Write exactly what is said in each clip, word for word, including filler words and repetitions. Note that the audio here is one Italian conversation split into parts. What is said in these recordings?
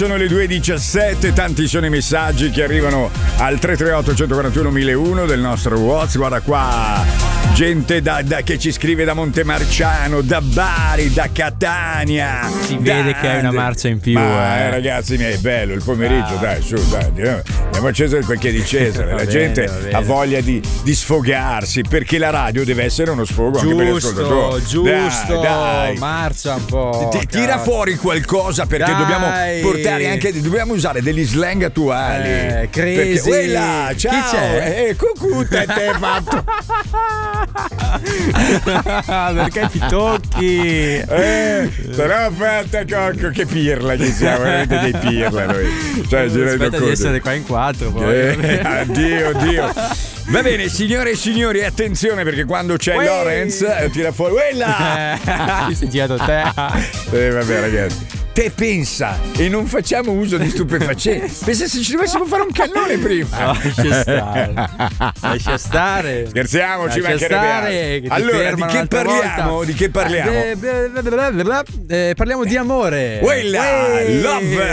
Sono le due e diciassette, tanti sono i messaggi che arrivano al tre tre otto uno quattro uno uno uno del nostro WhatsApp. Guarda qua, gente da, da, che ci scrive da Montemarciano, da Bari, da Catania. Si vede che hai una marcia in più. Ma, eh. eh, ragazzi miei, bello il pomeriggio, ah. dai, su, dai, andiamo a Cesare quel che è di Cesare. La bene, gente ha voglia di, di sfogarsi, perché la radio deve essere uno sfogo giusto, anche per gli ascoltatori. Giusto, dai, dai. marcia un po'. Ti, tira fuori qualcosa, perché dai. dobbiamo portare anche, dobbiamo usare degli slang attuali. Eh, crazy. Perché, quella, ciao, chi c'è? Eh, cucù, te te fatto. Perché ti tocchi? Eh, però aspetta, cocco, che pirla che siamo, veramente dei pirla noi. Cioè, aspetta di essere qua in quattro poi. Eh, addio, addio. Va bene, signore e signori, attenzione, perché quando c'è Uè. Lorenz eh, tira fuori quella. Ti sei girato te. Eh, vabbè, ragazzi. Te pensa, e non facciamo uso di stupefacenti. Pensa se ci dovessimo fare un cannone prima. No, lascia stare. Lascia stare. Scherziamo, ci Lascia stare, che ti allora, di che un'altra parliamo? volta. Di che parliamo? Eh, bla, bla, bla, bla, bla. Eh, parliamo di amore. Quella, Uè. love.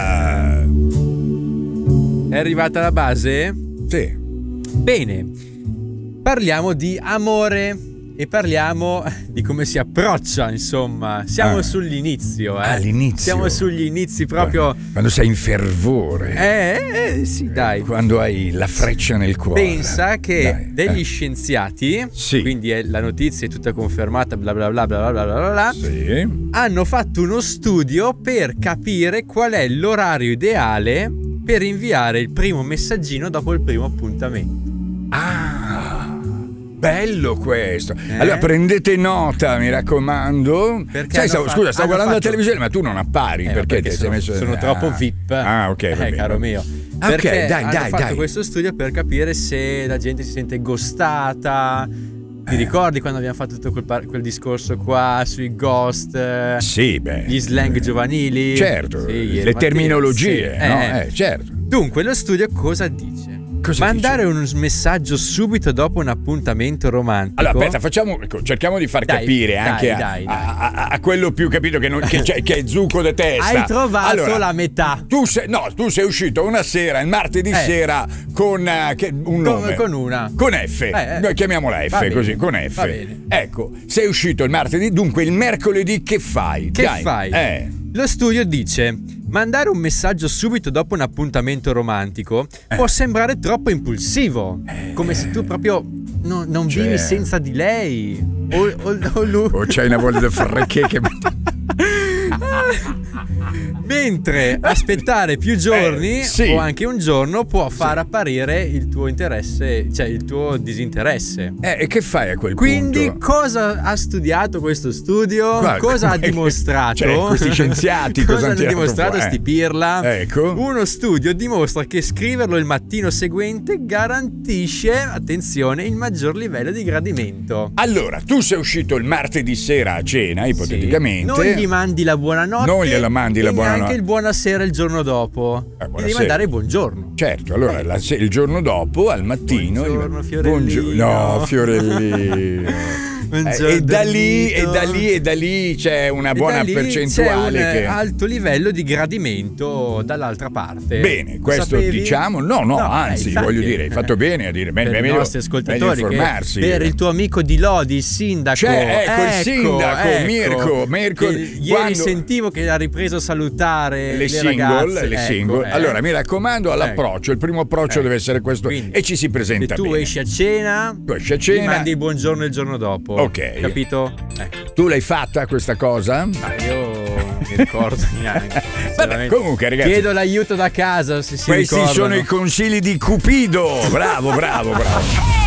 È arrivata la base? Sì. Bene. Parliamo di amore. E parliamo di come si approccia, insomma. Siamo ah. sull'inizio, eh. All'inizio. Siamo sugli inizi proprio. Quando sei in fervore. Eh, eh sì, dai. Quando hai la freccia nel cuore. Pensa che dai, degli eh. scienziati, sì. quindi è, la notizia è tutta confermata, bla bla bla bla bla bla bla, bla sì. hanno fatto uno studio per capire qual è l'orario ideale per inviare il primo messaggino dopo il primo appuntamento. Ah, bello questo. Eh? Allora prendete nota, mi raccomando. Perché Sai, stavo, fatto, scusa, stavo guardando fatto... la televisione, ma tu non appari. Eh, perché, perché ti sono, sei messo. sono ah. troppo V I P. Ah, ok. Eh, bene, caro mio. Ah, Perché ok, dai, hanno dai, fatto dai. questo studio per capire se la gente si sente ghostata. Ti ricordi quando abbiamo fatto tutto quel, par- quel discorso qua sui ghost? Sì, beh. Gli slang giovanili? Certo, sì, le terminologie, sì. no? Eh. Eh, certo. Dunque, lo studio cosa dice? Cosa Mandare dice? un messaggio subito dopo un appuntamento romantico. Allora, aspetta, facciamo, cerchiamo di far Dai, capire dai, anche a, dai, dai. A, a, a quello più capito che, non, che, c'è, che è zucco de testa. Hai trovato allora, la metà. Tu sei, no, tu sei uscito una sera, il martedì Eh. sera, con uh, che, un Con- nome. con una. Con F. Eh, eh. Noi chiamiamola F, Va bene, così, con F. va bene. Ecco, sei uscito il martedì, dunque il mercoledì che fai? Che Dai. fai? Eh. Lo studio dice: mandare un messaggio subito dopo un appuntamento romantico può sembrare troppo impulsivo, come se tu proprio no, non Cioè. vivi senza di lei. O, o, o lui. O c'hai una voglia di frecche che... Mentre aspettare più giorni Eh, sì. o anche un giorno può far apparire il tuo interesse, cioè il tuo disinteresse. Eh, e che fai a quel Quindi punto? cosa ha studiato questo studio? Guarda, cosa ha come- dimostrato? cioè, questi scienziati cosa cosa hanno hanno tirato dimostrato fuori? sti pirla? Ecco. Uno studio dimostra che scriverlo il mattino seguente garantisce, attenzione, il maggior livello di gradimento. Allora, tu sei uscito il martedì sera a cena, ipoteticamente. Sì. Non gli mandi la buonanotte. Non gliela mandi la e buonanotte. neanche il buonasera il giorno dopo. Eh, Gli devi buonasera. mandare il buongiorno. Certo, allora la se- il giorno dopo, al mattino... Buongiorno, gli- Fiorellino. No, Fiorellino. Buongiorno, Eh, e da lì, e Dito. da lì, e da lì c'è una E buona da lì percentuale c'è un che... alto livello di gradimento dall'altra parte. Bene, questo Sapevi? diciamo, no, no, No, anzi, eh, infatti, voglio dire, hai fatto bene a dire, bene, per meglio, i nostri meglio ascoltatori, informarsi. che per il tuo amico di Lodi, il sindaco, Cioè, ecco, il sindaco, Mirko, Mirko, che ieri quando- sentivo che ha ripreso a salutare le, le, single, ragazze, le ecco, single. eh. Allora, mi raccomando all'approccio. Il primo approccio Ecco. deve essere questo. Quindi, e ci si presenta se tu bene. esci a cena, Tu esci a gli cena. mandi il buongiorno il giorno dopo. Ok. Capito? Ecco. Tu l'hai fatta questa cosa? Ma io non mi ricordo neanche. Vabbè, sinceramente. comunque, ragazzi, Chiedo l'aiuto da casa se si questi ricordano. sono i consigli di Cupido. Bravo, bravo, bravo.